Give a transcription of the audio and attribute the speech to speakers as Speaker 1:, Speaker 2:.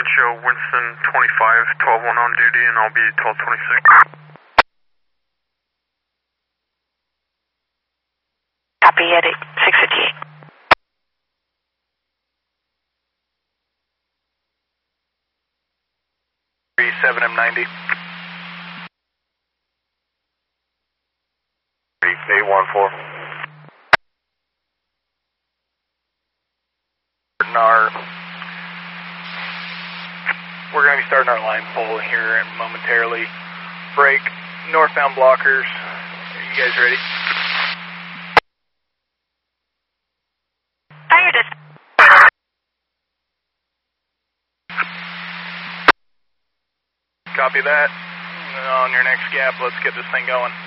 Speaker 1: can show Winston 25, 12-1 on duty, and I'll be 1226.
Speaker 2: Copy at 658.
Speaker 3: M90.
Speaker 4: 814.
Speaker 3: We're going to be starting our line pull here momentarily. Break, northbound blockers. Are you guys ready?
Speaker 2: Fire just.
Speaker 3: Copy that. On your next gap, let's get this thing going.